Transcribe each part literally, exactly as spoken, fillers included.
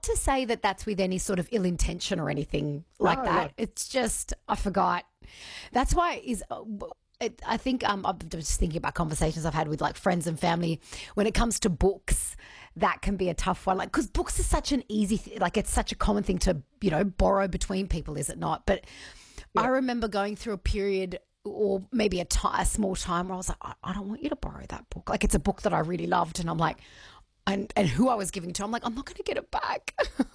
not to say that that's with any sort of ill intention or anything like No, that. no. It's just, I forgot. That's why is uh, it, I think um, I'm just thinking about conversations I've had with like friends and family when it comes to books. That can be a tough one, like because books are such an easy, th- like it's such a common thing to you know borrow between people, is it not? But I remember going through a period or maybe a, ti a small time where I was like, I, I don't want you to borrow that book. Like it's a book that I really loved, and I'm like, and and who I was giving to, I'm like, I'm not going to get it back.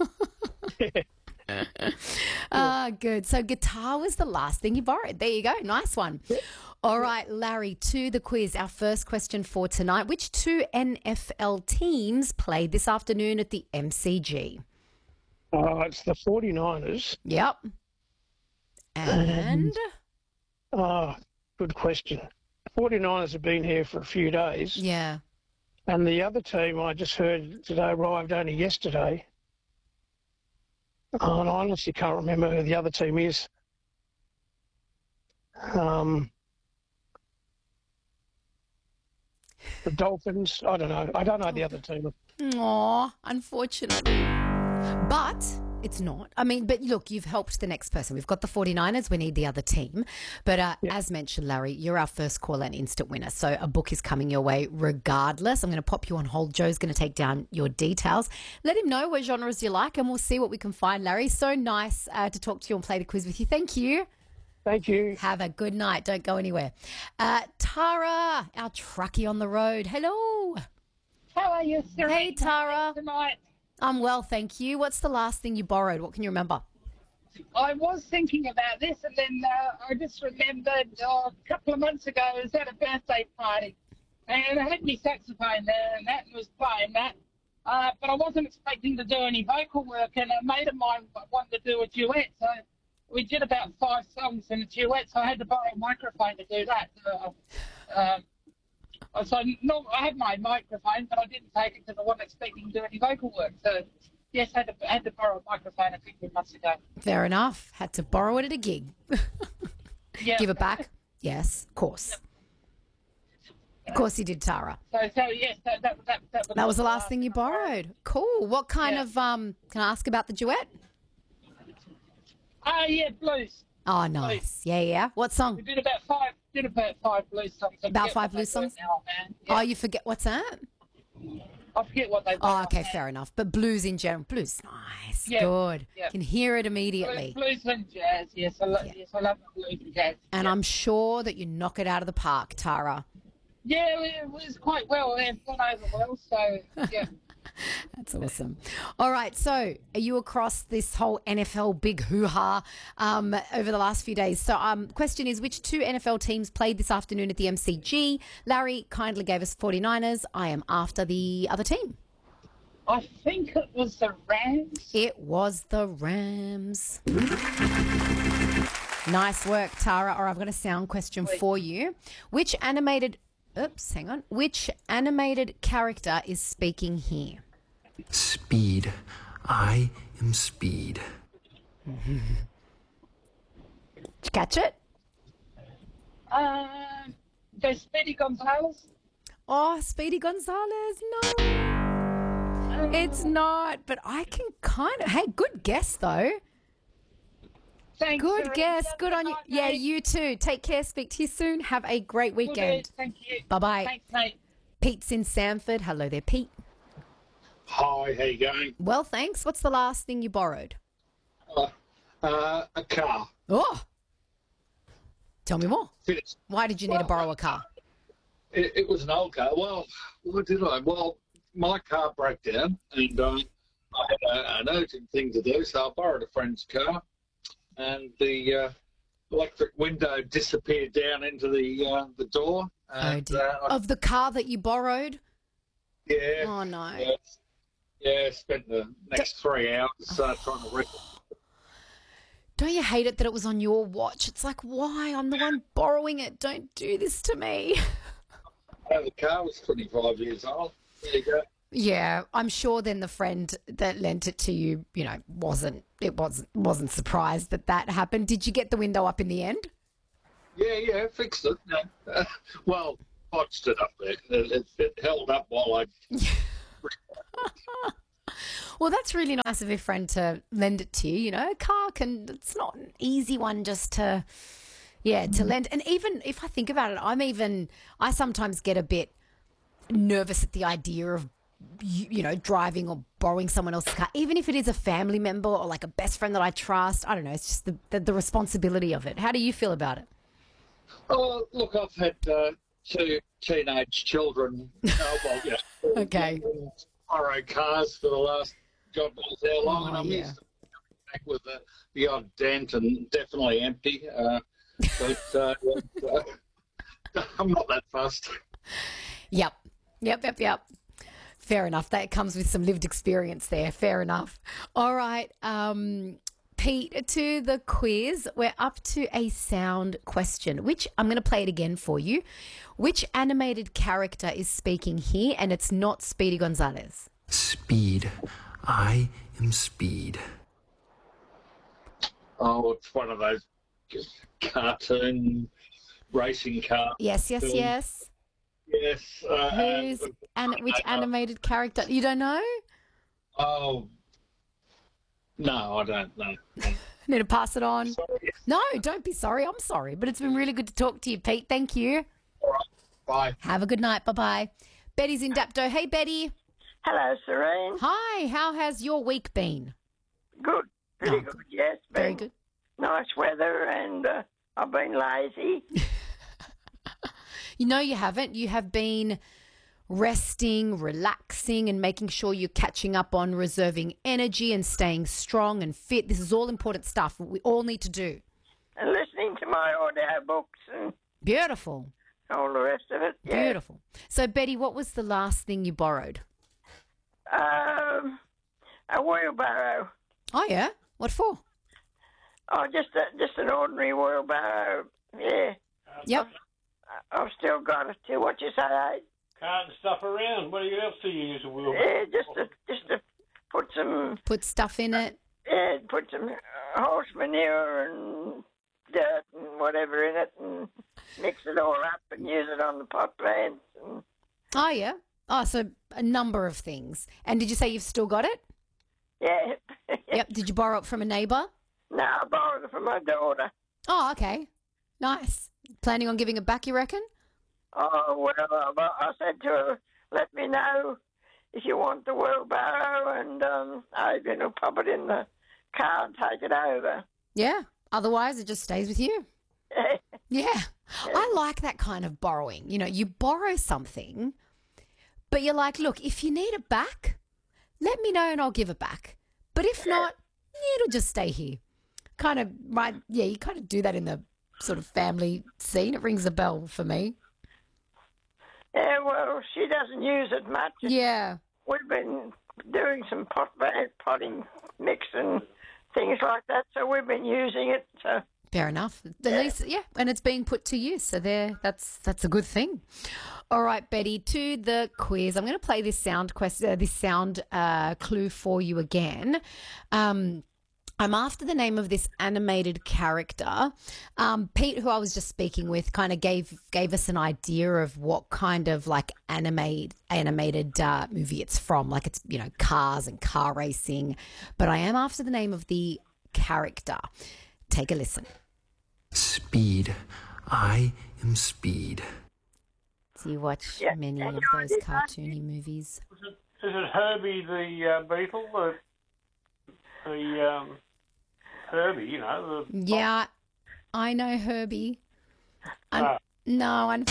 Ah, good. So guitar was the last thing you borrowed. There you go. Nice one. All right, Larry, to the quiz. Our first question for tonight. Which two N F L teams played this afternoon at the M C G? Uh, it's the forty-niners. Yep. And? Ah, good question. forty-niners have been here for a few days. Yeah. And the other team I just heard today arrived only yesterday. Oh, and I honestly can't remember who the other team is. Um, the Dolphins. I don't know. I don't know the other team. Aw, unfortunately. But it's not. I mean, but look, you've helped the next person. We've got the forty-niners. We need the other team. But uh, Yeah. as mentioned, Larry, you're our first call and instant winner. So a book is coming your way regardless. I'm going to pop you on hold. Joe's going to take down your details. Let him know what genres you like and we'll see what we can find, Larry. So nice uh, to talk to you and play the quiz with you. Thank you. Thank you. Have a good night. Don't go anywhere. Uh, Tara, our truckie on the road. Hello. How are you, Serena? Hey, Tara. Tonight, I'm well, thank you. What's the last thing you borrowed? What can you remember? I was thinking about this, and then uh, I just remembered uh, a couple of months ago I was at a birthday party, and I had my saxophone there, and that was playing that. Uh, but I wasn't expecting to do any vocal work, and a mate of mine wanted to do a duet, so we did about five songs in a duet, so I had to borrow a microphone to do that. Uh, um, So no, I had my microphone, but I didn't take it because I wasn't expecting to do any vocal work. So yes, I had to, I had to borrow a microphone a couple of months ago. Fair enough. Had to borrow it at a gig. Yeah. Give it back? Yes, of course. Of course you did, Tara. So so yes, that that that, that, That was the last thing you borrowed. Cool. What kind Yeah. of, um? can I ask about the duet? Ah, yeah, blues. Oh, nice. Yeah, yeah. What song? We did about five. Did about five blues songs. I About forget five what they blues were songs? Now, man. Oh, Yeah. you forget, what's that? I forget what they were. Oh, okay, offhand. fair enough. But blues in general. Blues, nice. Yeah, Good. yeah. Can hear it Blues, immediately. blues and jazz. Yes, I love. Yeah. Yes, I love blues and jazz. And yeah. I'm sure that you knock it out of the park, Tara. Yeah, it was quite well. It went over well. So yeah. That's awesome. All right. So, are you across this whole N F L big hoo ha um, over the last few days? So, um, question is, which two N F L teams played this afternoon at the M C G? Larry kindly gave us forty-niners. I am after the other team. I think it was the Rams. It was the Rams. Nice work, Tara. Or I've got a sound question for you. Which animated, oops, hang on. Which animated character is speaking here? Speed. I am Speed. Did you catch it? Um, the Speedy Gonzales. Oh, Speedy Gonzalez. No, it's not. But I can kind of. Hey, good guess, though. Thanks, Good Serena. guess. Good on you. Night, Yeah, mate. you too. Take care. Speak to you soon. Have a great Will do. weekend. Thank you. Bye-bye. Thanks, mate. Pete's in Sanford. Hello there, Pete. Hi, how you going? Well, thanks. What's the last thing you borrowed? Uh, uh, a car. Oh, tell me more. Finished. Why did you need to borrow a car? It, it was an old car. Well, what did I? Well, my car broke down, and uh, I had a, an urgent thing to do, so I borrowed a friend's car, and the uh, electric window disappeared down into the uh, the door. Oh, And, dear. uh, I- Of the car that you borrowed? yeah. Oh, no. Yeah, yeah, spent the next three hours uh, trying to wreck it. Don't you hate it that it was on your watch? It's like, why? I'm the one borrowing it. Don't do this to me. Uh, the car was twenty-five years old. There you go. Yeah, I'm sure then the friend that lent it to you, you know, wasn't it wasn't wasn't surprised that that happened. Did you get the window up in the end? Yeah, yeah, fixed it. No. Uh, well, botched it up there. It, it, it held up while I. Well, that's really nice of your friend to lend it to you. You know, a car can, it's not an easy one just to, yeah, to lend. And even if I think about it, I'm even, I sometimes get a bit nervous at the idea of, you, you know, driving or borrowing someone else's car, even if it is a family member or like a best friend that I trust. I don't know. It's just the, the, the responsibility of it. How do you feel about it? Oh, look, I've had uh, two teenage children. Uh, well, you know, Okay. borrow cars for the last God knows how long, Oh, and I'm yeah. used to coming back with the, the odd dent and definitely empty. Uh, but uh, uh, I'm not that fussed. Yep. Yep, yep, yep. Fair enough. That comes with some lived experience there. Fair enough. All right. Um, Pete, to the quiz. We're up to a sound question, which I'm going to play it again for you. Which animated character is speaking here? And it's not Speedy Gonzalez. Speed. I am Speed. Oh, it's one of those cartoon racing car. Yes, yes, films. yes. Yes. Uh, Who's uh, and which animated character? You don't know? Oh, no, I don't know. Need to pass it on. Sorry. No, don't be sorry. I'm sorry. But it's been really good to talk to you, Pete. Thank you. All right. Bye. Have a good night. Bye-bye. Betty's in Dapto. Hey, Betty. Hello, Serene. Hi. How has your week been? Good. Pretty Oh, good, yes. Very Been good. Nice weather, and uh, I've been lazy. You know you haven't. You have been resting, relaxing, and making sure you're catching up on reserving energy and staying strong and fit. This is all important stuff we all need to do. And listening to my audio books and Beautiful. all the rest of it. Yeah. Beautiful. So, Betty, what was the last thing you borrowed? Um, a wheelbarrow. Oh, yeah? What for? Oh, just a, just an ordinary wheelbarrow. Yeah. Yep. I've still got it too. What you say, eh? Carting stuff around. What else do you use a wheel? Yeah, just to just to put some Put stuff in it. yeah, put some horse manure and dirt and whatever in it, and mix it all up and use it on the pot plants. And Oh, yeah. Oh, so a number of things. And did you say you've still got it? yeah. Yep. Did you borrow it from a neighbour? No, I borrowed it from my daughter. Oh, okay. Nice. Planning on giving it back, you reckon? Oh, well, I, I said to her, let me know if you want the wheelbarrow, and um, I'm going to pop it in the car and take it over. Yeah. Otherwise, it just stays with you. Yeah. I like that kind of borrowing. You know, you borrow something, but you're like, look, if you need it back, let me know and I'll give it back. But if not, it'll just stay here. Kind of, right? Yeah, you kind of do that in the sort of family scene. It rings a bell for me. Yeah, well, she doesn't use it much. Yeah. We've been doing some pot potting mix and things like that, so we've been using it. So Fair enough. At least, yeah, and it's being put to use. So there, that's that's a good thing. All right, Betty, to the quiz. I'm going to play this sound quest, uh, this sound uh, clue for you again. Um, I'm after the name of this animated character. Um, Pete, who I was just speaking with, kind of gave gave us an idea of what kind of like animate animated uh, movie it's from. Like it's, you know, cars and car racing. But I am after the name of the character. Take a listen. Speed. I am Speed. Do you watch Yeah. many of those cartoony movies? Is it, is it Herbie the uh, beetle? The, the um, Herbie, you know. The, Yeah, I know Herbie. Un- Ah. no, un-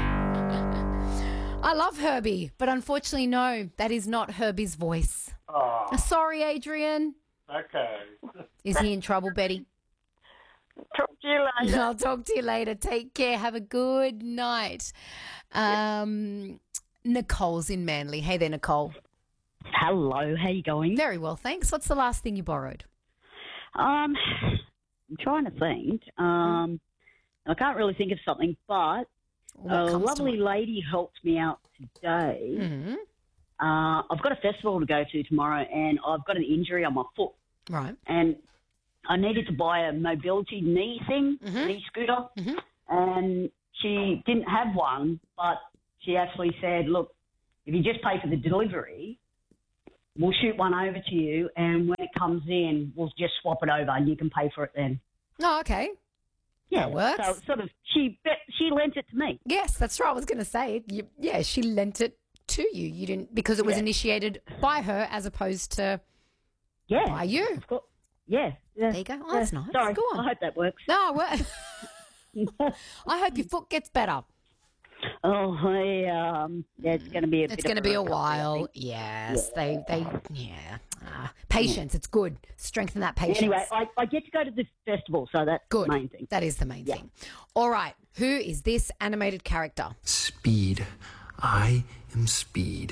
I love Herbie, but unfortunately, no, that is not Herbie's voice. Oh, Sorry, Adrian. okay. Is he in trouble, Betty? talk to you later. I'll talk to you later. Take care. Have a good night. Um, Nicole's in Manly. Hey there, Nicole. Hello, how you going? Very well, thanks. What's the last thing you borrowed? Um, I'm trying to think. Um, I can't really think of something, but What a comes to lovely mind? lady helped me out today. Mhm. Uh, I've got a festival to go to tomorrow, and I've got an injury on my foot, Right. and I needed to buy a mobility knee thing, Mhm. knee scooter, Mhm. and she didn't have one, but she actually said, look, if you just pay for the delivery, we'll shoot one over to you, and when it comes in, we'll just swap it over, and you can pay for it then. Oh, okay. Yeah, That works. So sort of, she bet, she lent it to me. Yes, that's right. I was going to say, you, yeah, she lent it to you. You didn't because it was Yeah. initiated by her as opposed to Yeah. by you. Of course. Yeah. yeah. There you go. Oh, that's Yeah. nice. Sorry, Go on. I hope that works. No, well, I hope your foot gets better. Oh, yeah, um, yeah, it's going to be a It's bit going to of be a recovery, I while. think. Yes, they, they, yeah. Ah, patience. It's good. Strengthen that patience. Anyway, I, I get to go to the festival, so that's Good. the main thing. That is the main Yeah. thing. All right. Who is this animated character? Speed. I am Speed.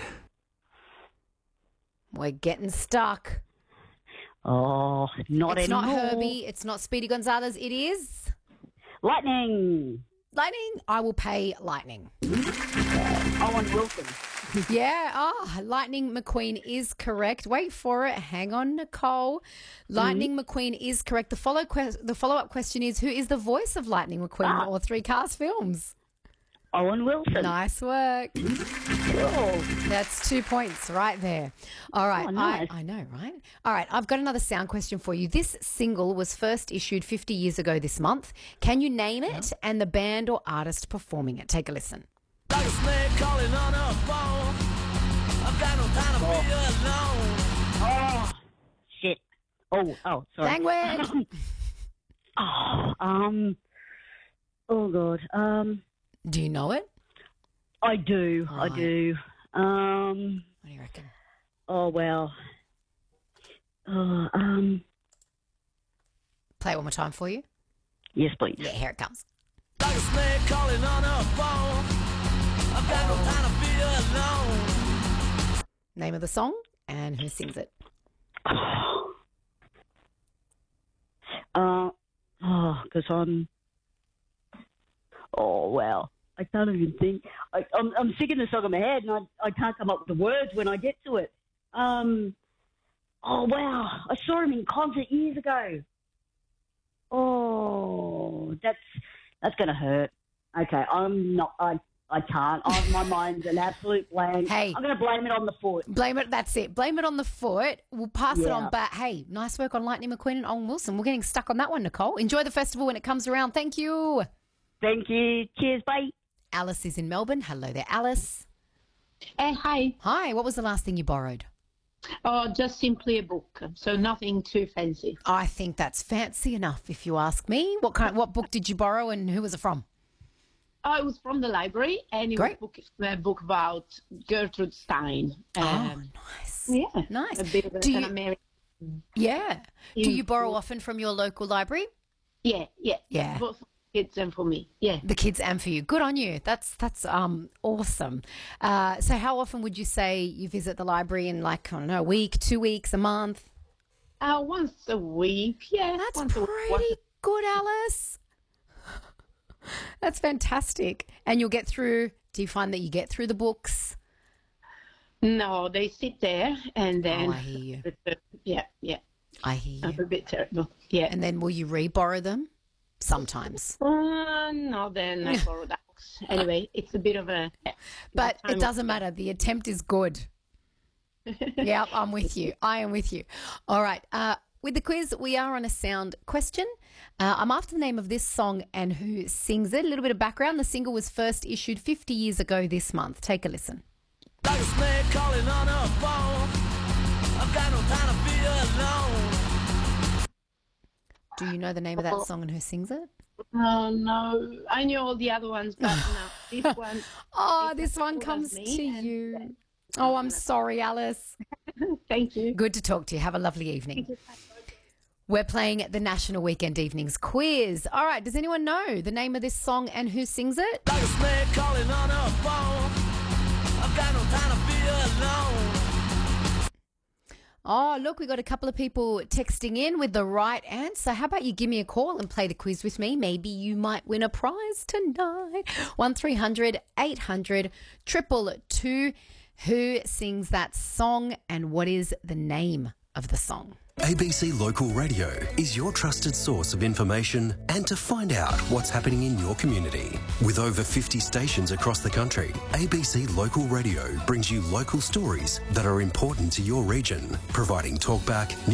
We're getting stuck. Oh, not It's anymore. not Herbie. It's not Speedy Gonzalez. It is Lightning. Lightning. I will pay Lightning. Owen Wilson. Yeah. Ah, Lightning McQueen is correct. Wait for it. Hang on, Nicole. Lightning McQueen is correct. The follow que- the follow up question is: who is the voice of Lightning McQueen in Ah. all three Cars films? Owen Wilson. Nice work. Cool. That's two points right there. All right. Oh, nice. I, I know, right? All right. I've got another sound question for you. This single was first issued fifty years ago this month. Can you name it and the band or artist performing it? Take a listen. Like a snake calling on a phone. I've got no time to be alone. Oh, shit. Oh, oh, sorry. Language. oh, um, oh, God. Um, Do you know it? I do. Right. I do. Um, What do you reckon? oh, well. Oh, um, Play it one more time for you. yes, please. Yeah, here it comes. Like a snake calling on a phone. I've got no time to be alone. Name of the song and who sings it. Uh, oh, because I'm. Oh, well. I can't even think. I, I'm, I'm singing the song in my head, and I, I can't come up with the words when I get to it. Um. Oh, wow. I saw him in concert years ago. Oh, that's that's going to hurt. Okay, I'm not. I I can't. I, my mind's an absolute blank. Hey. I'm going to blame it on the foot. Blame it. That's it. Blame it on the foot. We'll pass it Yeah. on back. Hey, nice work on Lightning McQueen and Owen Wilson. We're getting stuck on that one, Nicole. Enjoy the festival when it comes around. Thank you. Thank you. Cheers, bye. Alice is in Melbourne. Hello there, Alice. Uh, hi. Hi. What was the last thing you borrowed? Oh, just simply a book, so nothing too fancy. I think that's fancy enough, if you ask me. What kind? What book did you borrow, and who was it from? Oh, it was from the library, and it Great. was book, a book about Gertrude Stein. oh, Um, nice. yeah, Nice. a bit of a, Do an you- American. Yeah. Do you Yeah. borrow often from your local library? Yeah, yeah, Yeah. both for kids and for me. Yeah. The kids and for you. Good on you. That's that's um awesome. Uh, so how often would you say you visit the library in, like, I don't know, a week, two weeks, a month? Uh, once a week. Yeah, That's once a week. pretty Once a- good, Alice. That's fantastic. And you'll get through, do you find that you get through the books? No, they sit there, and then Oh, I hear you. yeah, yeah, I hear I'm you. a bit terrible. Yeah. And then will you re-borrow them? Sometimes. Uh, no, then I borrow that books. Anyway, it's a bit of a. But time it doesn't matter. The attempt is good. Yeah, I'm with you. I am with you. All right. Uh, with the quiz, we are on a sound question. Uh, I'm after the name of this song and who sings it. A little bit of background. The single was first issued fifty years ago this month. Take a listen. Like a snake calling on a phone. I've got no time to be alone. Do you know the name of that song and who sings it? Oh, no. I knew all the other ones, but no. This one. Oh, This this one one comes was to me, and- you. Oh, I'm sorry, Alice. Thank you. Good to talk to you. Have a lovely evening. We're playing the National Weekend Evenings quiz. All right, does anyone know the name of this song and who sings it? Like a snake calling on a phone. I've got no time to be alone. Oh, look, we got a couple of people texting in with the right answer. How about you give me a call and play the quiz with me? Maybe you might win a prize tonight. one three hundred eight hundred two two two. Who sings that song and what is the name of the song. A B C Local Radio is your trusted source of information and to find out what's happening in your community. With over fifty stations across the country, A B C Local Radio brings you local stories that are important to your region, providing talkback,